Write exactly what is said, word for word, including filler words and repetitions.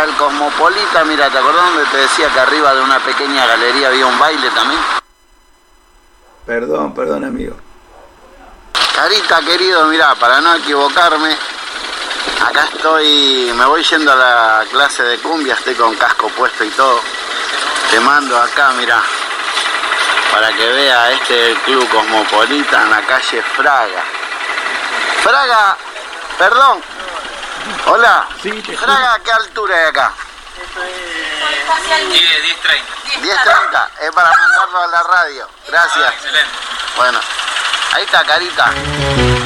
para el Cosmopolita. Mira, ¿te acordás donde te decía que arriba de una pequeña galería había un baile también? Perdón, perdón, amigo. Carita, querido, mira, para no equivocarme, acá estoy, me voy yendo a la clase de cumbia, estoy con casco puesto y todo. Te mando acá, mira, para que vea, este es el Club Cosmopolita en la calle Fraga. Fraga, perdón. Hola. Sí, te Fraga, ¿a qué altura hay acá? diez treinta. diez treinta, es para mandarlo a la radio. Gracias. Excelente. Bueno, ahí está, Carita.